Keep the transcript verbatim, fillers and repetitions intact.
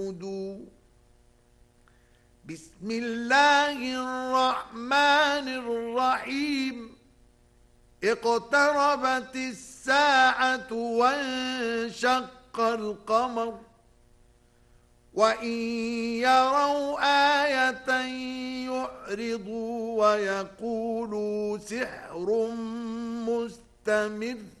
بسم الله الرحمن الرحيم اقتربت الساعة وانشق القمر وإن يروا آية يعرضوا ويقولوا سحر مستمر